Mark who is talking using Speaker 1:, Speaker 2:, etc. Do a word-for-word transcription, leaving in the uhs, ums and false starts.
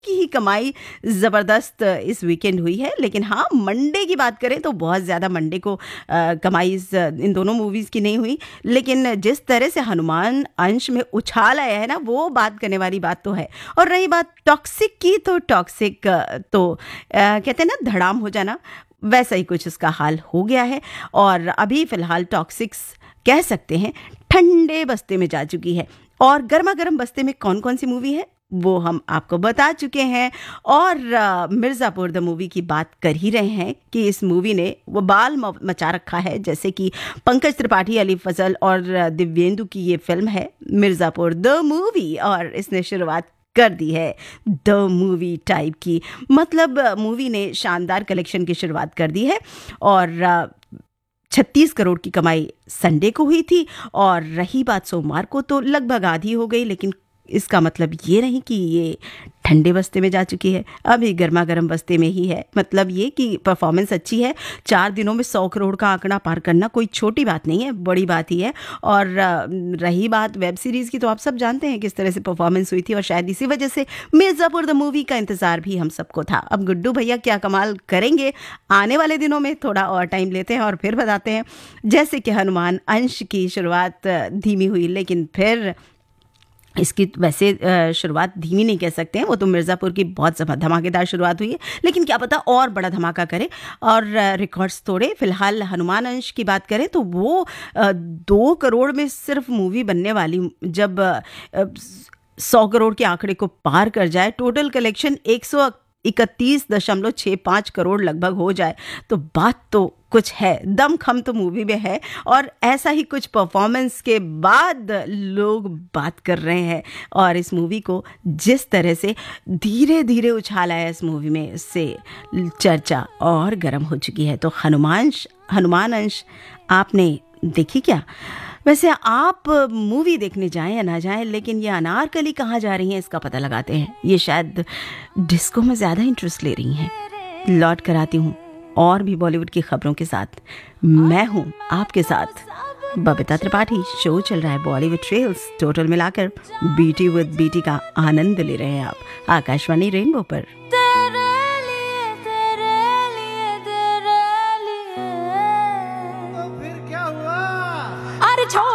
Speaker 1: की ही कमाई ज़बरदस्त इस वीकेंड हुई है। लेकिन हाँ, मंडे की बात करें तो बहुत ज़्यादा मंडे को आ, कमाई इस, इन दोनों मूवीज़ की नहीं हुई। लेकिन जिस तरह से हनुमान अंश में उछाल आया है ना, वो बात करने वाली बात तो है। और रही बात टॉक्सिक की, तो टॉक्सिक तो आ, कहते हैं ना धड़ाम हो जाना, वैसा ही कुछ इसका हाल हो गया है। और अभी फ़िलहाल टॉक्सिक्स कह सकते हैं ठंडे बस्ते में जा चुकी है। और गर्मा गर्म बस्ते में कौन कौन सी मूवी है वो हम आपको बता चुके हैं। और uh, मिर्ज़ापुर द मूवी की बात कर ही रहे हैं कि इस मूवी ने वो बाल मचा रखा है। जैसे कि पंकज त्रिपाठी, अली फजल और दिव्येंदु की ये फिल्म है मिर्ज़ापुर द मूवी, और इसने शुरुआत कर दी है द मूवी टाइप की। मतलब मूवी ने शानदार कलेक्शन की शुरुआत कर दी है। और छत्तीस करोड़ की कमाई संडे को हुई थी, और रही बात सोमवार को तो लगभग आधी हो गई। लेकिन इसका मतलब ये नहीं कि ये ठंडे बस्ते में जा चुकी है, अभी गर्मा गर्म बस्ते में ही है। मतलब ये कि परफॉर्मेंस अच्छी है। चार दिनों में सौ करोड़ का आंकड़ा पार करना कोई छोटी बात नहीं है, बड़ी बात ही है। और रही बात वेब सीरीज़ की, तो आप सब जानते हैं किस तरह से परफॉर्मेंस हुई थी, और शायद इसी वजह से मिर्ज़ापुर द मूवी का इंतज़ार भी हम सबको था। अब गुड्डू भैया क्या कमाल करेंगे आने वाले दिनों में, थोड़ा और टाइम लेते हैं और फिर बताते हैं। जैसे कि हनुमान अंश की शुरुआत धीमी हुई, लेकिन फिर इसकी वैसे शुरुआत धीमी नहीं कह सकते हैं, वो तो मिर्ज़ापुर की बहुत धमाकेदार शुरुआत हुई है। लेकिन क्या पता और बड़ा धमाका करे और रिकॉर्ड्स तोड़े। फिलहाल हनुमान अंश की बात करें तो वो दो करोड़ में सिर्फ मूवी बनने वाली, जब सौ करोड़ के आंकड़े को पार कर जाए, टोटल कलेक्शन एक सौ इकतीस दशमलव छः पाँच करोड़ लगभग हो जाए, तो बात तो कुछ है, दमखम तो मूवी में है। और ऐसा ही कुछ परफॉर्मेंस के बाद लोग बात कर रहे हैं। और इस मूवी को जिस तरह से धीरे धीरे उछाला है इस मूवी में, इससे चर्चा और गर्म हो चुकी है। तो हनुमान हनुमान अंश आपने देखी क्या? वैसे आप मूवी देखने जाएं या ना जाएं, लेकिन ये अनारकली कहाँ जा रही हैं इसका पता लगाते हैं। ये शायद डिस्को में ज़्यादा इंटरेस्ट ले रही हैं। लौट कर आती हूँ और भी बॉलीवुड की खबरों के साथ। मैं हूँ आपके साथ बबीता त्रिपाठी। शो चल रहा है बॉलीवुड ट्रेल्स, टोटल मिलाकर बीटी विद बीटी का आनंद ले रहे हैं आप आकाशवाणी रेनबो पर।